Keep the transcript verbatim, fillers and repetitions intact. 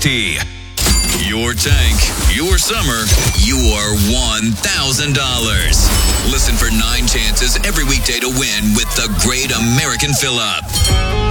T. Your tank, your summer, your one thousand dollars. Listen for nine chances every weekday to win with the Great American Fill-Up.